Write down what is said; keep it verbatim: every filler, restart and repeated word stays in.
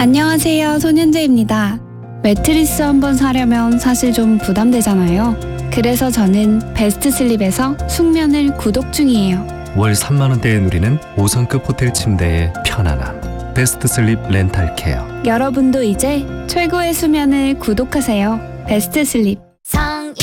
안녕하세요, 손현재입니다. 매트리스 한번 사려면 사실 좀 부담되잖아요. 그래서 저는 베스트 슬립에서 숙면을 구독 중이에요. 월 삼만 원대에 누리는 오 성급 호텔 침대의 편안함. 베스트 슬립 렌탈 케어. 여러분도 이제 최고의 수면을 구독하세요. 베스트 슬립.